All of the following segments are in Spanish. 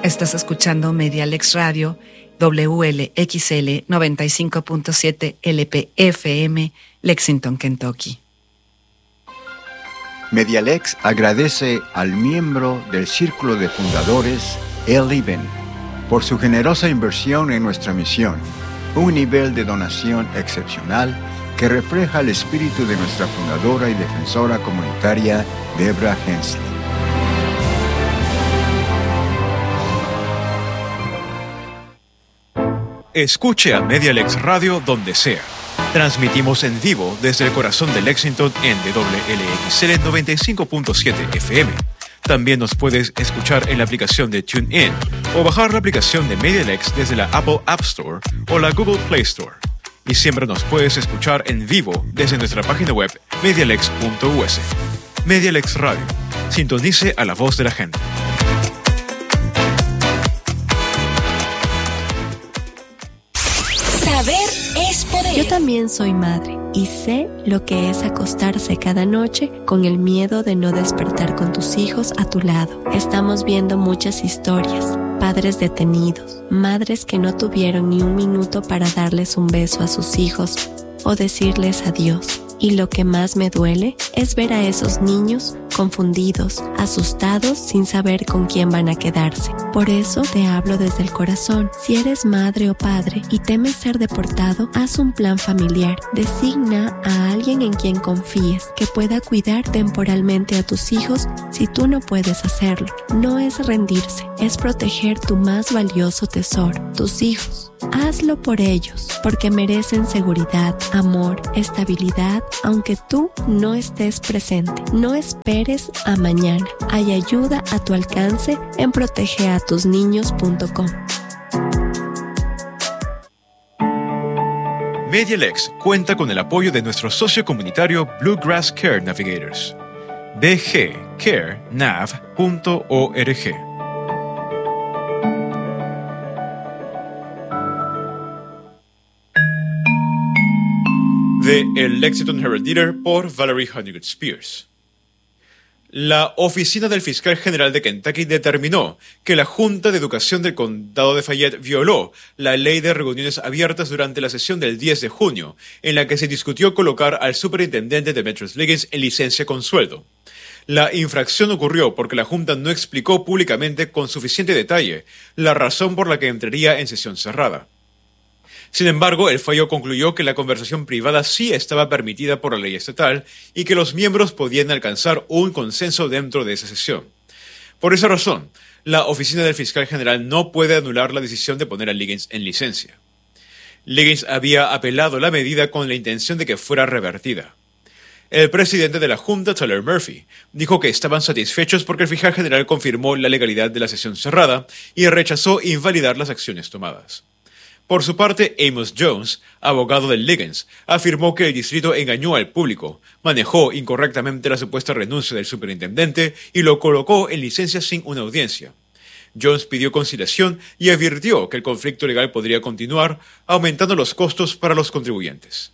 Estás escuchando Medialex Radio, WLXL 95.7 LPFM, Lexington, Kentucky. Medialex agradece al miembro del Círculo de Fundadores, El Iben, por su generosa inversión en nuestra misión, un nivel de donación excepcional que refleja el espíritu de nuestra fundadora y defensora comunitaria, Debra Hensley. Escuche a Medialex Radio donde sea. Transmitimos en vivo desde el corazón de Lexington en WLXL 95.7 FM. También nos puedes escuchar en la aplicación de TuneIn o bajar la aplicación de Medialex desde la Apple App Store o la Google Play Store. Y siempre nos puedes escuchar en vivo desde nuestra página web medialex.us. Medialex Radio. Sintonice a la voz de la gente. Saber es poder. Yo también soy madre y sé lo que es acostarse cada noche con el miedo de no despertar con tus hijos a tu lado. Estamos viendo muchas historias. Padres detenidos, madres que no tuvieron ni un minuto para darles un beso a sus hijos o decirles adiós. Y lo que más me duele es ver a esos niños confundidos, asustados, sin saber con quién van a quedarse. Por eso te hablo desde el corazón. Si eres madre o padre y temes ser deportado, haz un plan familiar. Designa a alguien en quien confíes, que pueda cuidar temporalmente a tus hijos si tú no puedes hacerlo. No es rendirse, es proteger tu más valioso tesoro, tus hijos. Hazlo por ellos, porque merecen seguridad, amor, estabilidad, aunque tú no estés presente. No esperes a mañana. Hay ayuda a tu alcance en protegeatusniños.com. Medialex cuenta con el apoyo de nuestro socio comunitario Bluegrass Care Navigators. bgcarenav.org. De El Lexington Herald-Leader por Valerie Honeycutt Spears. La oficina del fiscal general de Kentucky determinó que la Junta de Educación del Condado de Fayette violó la ley de reuniones abiertas durante la sesión del 10 de junio, en la que se discutió colocar al superintendente Demetrius Liggins en licencia con sueldo. La infracción ocurrió porque la Junta no explicó públicamente con suficiente detalle la razón por la que entraría en sesión cerrada. Sin embargo, el fallo concluyó que la conversación privada sí estaba permitida por la ley estatal y que los miembros podían alcanzar un consenso dentro de esa sesión. Por esa razón, la oficina del fiscal general no puede anular la decisión de poner a Liggins en licencia. Liggins había apelado la medida con la intención de que fuera revertida. El presidente de la Junta, Tyler Murphy, dijo que estaban satisfechos porque el fiscal general confirmó la legalidad de la sesión cerrada y rechazó invalidar las acciones tomadas. Por su parte, Amos Jones, abogado de Liggins, afirmó que el distrito engañó al público, manejó incorrectamente la supuesta renuncia del superintendente y lo colocó en licencia sin una audiencia. Jones pidió conciliación y advirtió que el conflicto legal podría continuar, aumentando los costos para los contribuyentes.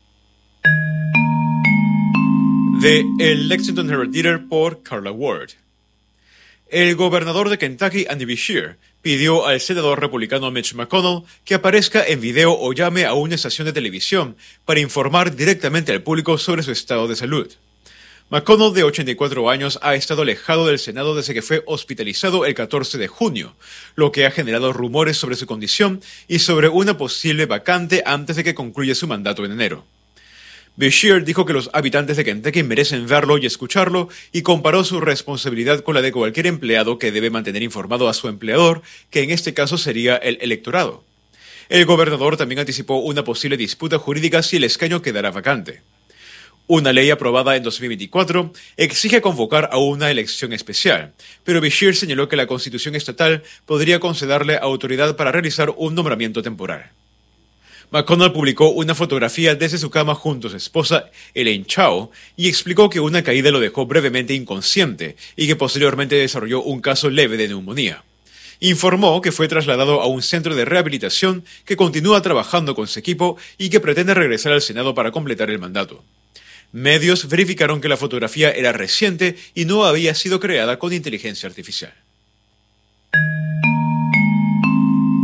De El Lexington Herald-Leader por Carla Ward. El gobernador de Kentucky, Andy Beshear, pidió al senador republicano Mitch McConnell que aparezca en video o llame a una estación de televisión para informar directamente al público sobre su estado de salud. McConnell, de 84 años, ha estado alejado del Senado desde que fue hospitalizado el 14 de junio, lo que ha generado rumores sobre su condición y sobre una posible vacante antes de que concluya su mandato en enero. Beshear dijo que los habitantes de Kentucky merecen verlo y escucharlo y comparó su responsabilidad con la de cualquier empleado que debe mantener informado a su empleador, que en este caso sería el electorado. El gobernador también anticipó una posible disputa jurídica si el escaño quedara vacante. Una ley aprobada en 2024 exige convocar a una elección especial, pero Beshear señaló que la Constitución estatal podría concederle autoridad para realizar un nombramiento temporal. McConnell publicó una fotografía desde su cama junto a su esposa, Elaine Chao, y explicó que una caída lo dejó brevemente inconsciente y que posteriormente desarrolló un caso leve de neumonía. Informó que fue trasladado a un centro de rehabilitación que continúa trabajando con su equipo y que pretende regresar al Senado para completar el mandato. Medios verificaron que la fotografía era reciente y no había sido creada con inteligencia artificial.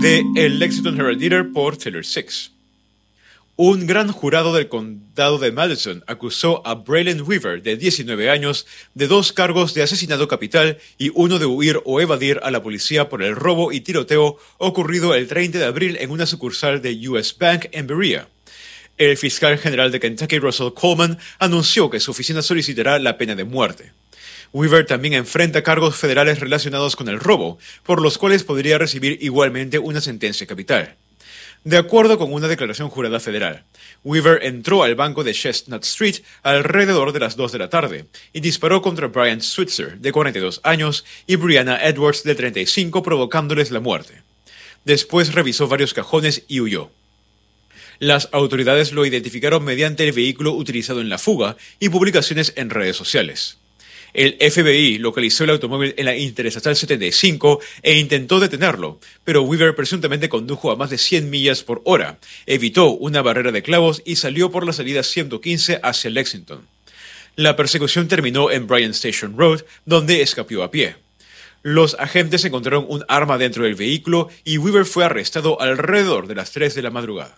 de El Lexington Herald-Leader por Taylor Six. Un gran jurado del condado de Madison acusó a Braylon Weaver, de 19 años, de 2 cargos de asesinato capital y uno de huir o evadir a la policía por el robo y tiroteo ocurrido el 30 de abril en una sucursal de US Bank en Berea. El fiscal general de Kentucky, Russell Coleman, anunció que su oficina solicitará la pena de muerte. Weaver también enfrenta cargos federales relacionados con el robo, por los cuales podría recibir igualmente una sentencia capital. De acuerdo con una declaración jurada federal, Weaver entró al banco de Chestnut Street alrededor de las 2 de la tarde y disparó contra Brian Switzer, de 42 años, y Brianna Edwards, de 35, provocándoles la muerte. Después revisó varios cajones y huyó. Las autoridades lo identificaron mediante el vehículo utilizado en la fuga y publicaciones en redes sociales. El FBI localizó el automóvil en la Interestatal 75 e intentó detenerlo, pero Weaver presuntamente condujo a más de 100 millas por hora, evitó una barrera de clavos y salió por la salida 115 hacia Lexington. La persecución terminó en Bryan Station Road, donde escapó a pie. Los agentes encontraron un arma dentro del vehículo y Weaver fue arrestado alrededor de las 3 de la madrugada.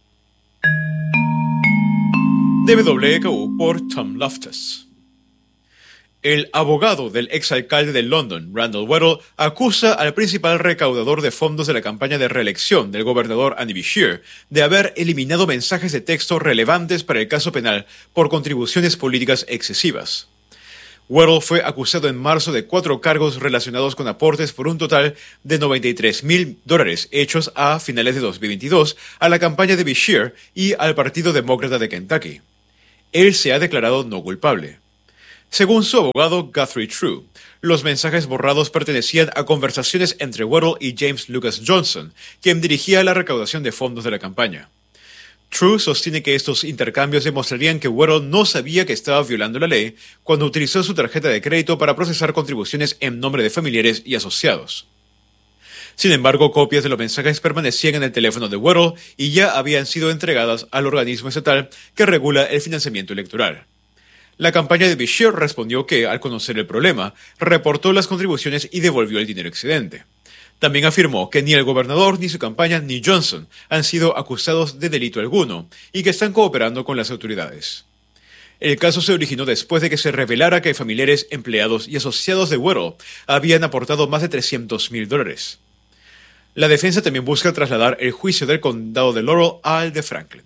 De WKU por Tom Loftus. El abogado del exalcalde de London, Randall Weddle, acusa al principal recaudador de fondos de la campaña de reelección del gobernador Andy Beshear de haber eliminado mensajes de texto relevantes para el caso penal por contribuciones políticas excesivas. Weddle fue acusado en marzo de 4 cargos relacionados con aportes por un total de $93,000 hechos a finales de 2022 a la campaña de Beshear y al Partido Demócrata de Kentucky. Él se ha declarado no culpable. Según su abogado Guthrie True, los mensajes borrados pertenecían a conversaciones entre Weddle y James Lucas Johnson, quien dirigía la recaudación de fondos de la campaña. True sostiene que estos intercambios demostrarían que Weddle no sabía que estaba violando la ley cuando utilizó su tarjeta de crédito para procesar contribuciones en nombre de familiares y asociados. Sin embargo, copias de los mensajes permanecían en el teléfono de Weddle y ya habían sido entregadas al organismo estatal que regula el financiamiento electoral. La campaña de Beshear respondió que, al conocer el problema, reportó las contribuciones y devolvió el dinero excedente. También afirmó que ni el gobernador, ni su campaña, ni Johnson han sido acusados de delito alguno y que están cooperando con las autoridades. El caso se originó después de que se revelara que familiares, empleados y asociados de Weddle habían aportado más de $300,000. La defensa también busca trasladar el juicio del condado de Laurel al de Franklin.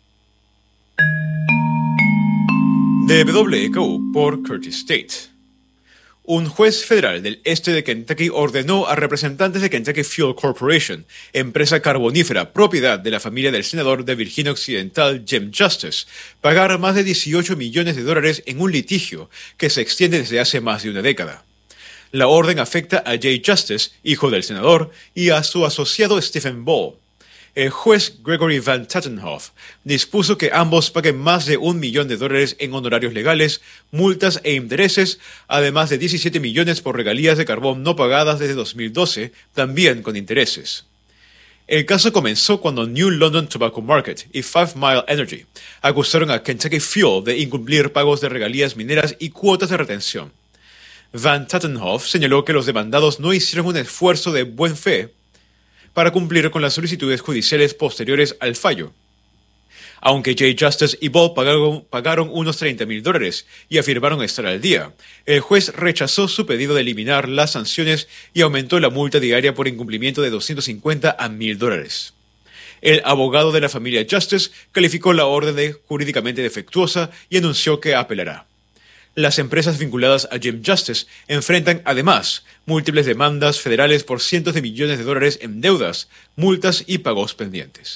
De WKU por Curtis State. Un juez federal del este de Kentucky ordenó a representantes de Kentucky Fuel Corporation, empresa carbonífera propiedad de la familia del senador de Virginia Occidental Jim Justice, pagar más de $18 millones en un litigio que se extiende desde hace más de una década. La orden afecta a Jay Justice, hijo del senador, y a su asociado Stephen Ball. El juez Gregory Van Tatenhoff dispuso que ambos paguen más de $1 millón en honorarios legales, multas e intereses, además de $17 millones por regalías de carbón no pagadas desde 2012, también con intereses. El caso comenzó cuando New London Tobacco Market y 5 Mile Energy acusaron a Kentucky Fuel de incumplir pagos de regalías mineras y cuotas de retención. Van Tatenhoff señaló que los demandados no hicieron un esfuerzo de buena fe para cumplir con las solicitudes judiciales posteriores al fallo. Aunque Jay Justice y Ball pagaron unos $30,000 y afirmaron estar al día, el juez rechazó su pedido de eliminar las sanciones y aumentó la multa diaria por incumplimiento de $250 a $1,000. El abogado de la familia Justice calificó la orden de jurídicamente defectuosa y anunció que apelará. Las empresas vinculadas a Jim Justice enfrentan, además, múltiples demandas federales por cientos de millones de dólares en deudas, multas y pagos pendientes.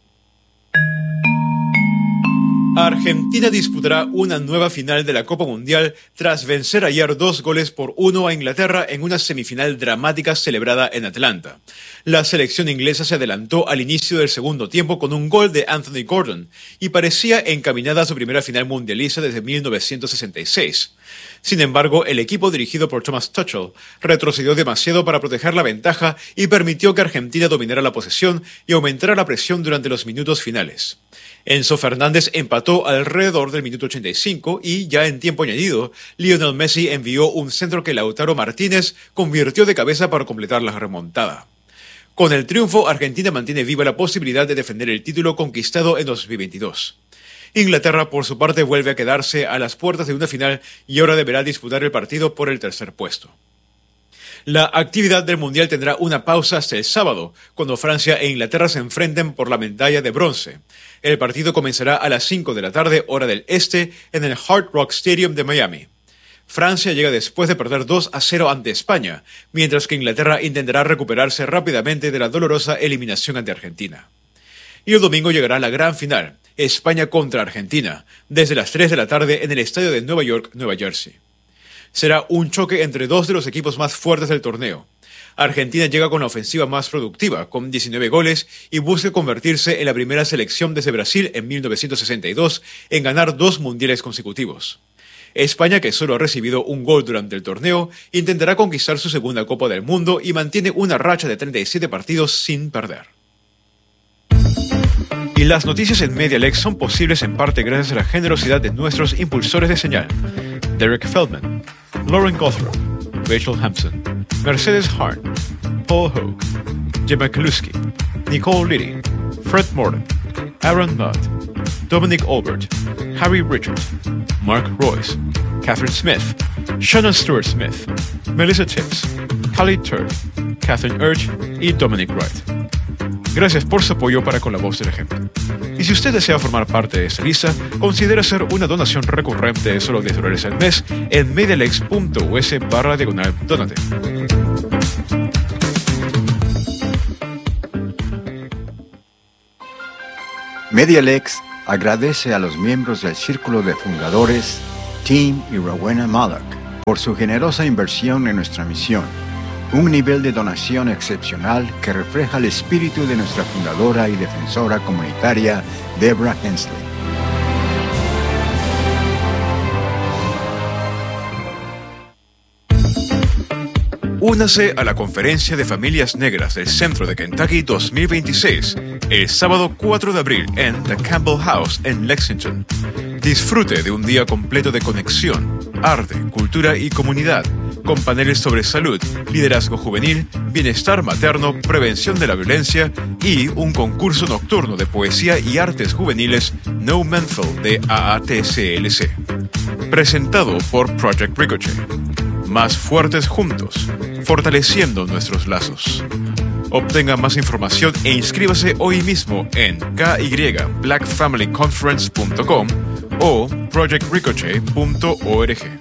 Argentina disputará una nueva final de la Copa Mundial tras vencer ayer 2-1 a Inglaterra en una semifinal dramática celebrada en Atlanta. La selección inglesa se adelantó al inicio del segundo tiempo con un gol de Anthony Gordon y parecía encaminada a su primera final mundialista desde 1966. Sin embargo, el equipo dirigido por Thomas Tuchel retrocedió demasiado para proteger la ventaja y permitió que Argentina dominara la posesión y aumentara la presión durante los minutos finales. Enzo Fernández empató alrededor del minuto 85 y, ya en tiempo añadido, Lionel Messi envió un centro que Lautaro Martínez convirtió de cabeza para completar la remontada. Con el triunfo, Argentina mantiene viva la posibilidad de defender el título conquistado en 2022. Inglaterra, por su parte, vuelve a quedarse a las puertas de una final y ahora deberá disputar el partido por el tercer puesto. La actividad del Mundial tendrá una pausa hasta el sábado, cuando Francia e Inglaterra se enfrenten por la medalla de bronce. El partido comenzará a las 5 de la tarde, hora del este, en el Hard Rock Stadium de Miami. Francia llega después de perder 2-0 ante España, mientras que Inglaterra intentará recuperarse rápidamente de la dolorosa eliminación ante Argentina. Y el domingo llegará la gran final, España contra Argentina, desde las 3 de la tarde en el estadio de Nueva York, Nueva Jersey. Será un choque entre dos de los equipos más fuertes del torneo. Argentina llega con la ofensiva más productiva, con 19 goles, y busca convertirse en la primera selección desde Brasil en 1962 en ganar 2 mundiales consecutivos. España, que solo ha recibido un gol durante el torneo, intentará conquistar su segunda Copa del Mundo y mantiene una racha de 37 partidos sin perder. Y las noticias en Medialex son posibles en parte gracias a la generosidad de nuestros impulsores de señal: Derek Feldman, Lauren Gothrop, Rachel Hampson, Mercedes Hart, Paul Hogue, Gemma Kaluski, Nicole Liddy, Fred Morton, Aaron Mudd, Dominic Albert, Harry Richards, Mark Royce, Catherine Smith, Shannon Stewart Smith, Melissa Tips, Khalid Turk, Catherine Urge y Dominic Wright. Gracias por su apoyo para con la voz del ejemplo. Y si usted desea formar parte de esta lista, considere hacer una donación recurrente de solo $10 al mes en medialex.us/donate. Medialex agradece a los miembros del Círculo de Fundadores, Tim y Rowena Mallock, por su generosa inversión en nuestra misión. Un nivel de donación excepcional que refleja el espíritu de nuestra fundadora y defensora comunitaria, Deborah Hensley. Únase a la Conferencia de Familias Negras del Centro de Kentucky 2026, el sábado 4 de abril en The Campbell House en Lexington. Disfrute de un día completo de conexión, arte, cultura y comunidad, con paneles sobre salud, liderazgo juvenil, bienestar materno, prevención de la violencia y un concurso nocturno de poesía y artes juveniles No Menthol de AATCLC. Presentado por Project Ricochet. Más fuertes juntos, fortaleciendo nuestros lazos. Obtenga más información e inscríbase hoy mismo en kyblackfamilyconference.com o projectricochet.org.